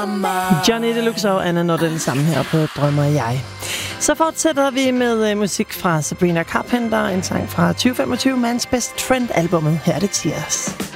Johnny Deluxe og Anna Nordell sammen her på Drømmer jeg. Så fortsætter vi med musik fra Sabrina Carpenter, en sang fra 2025, Man's Best Friend-albummet. Her er det Tears.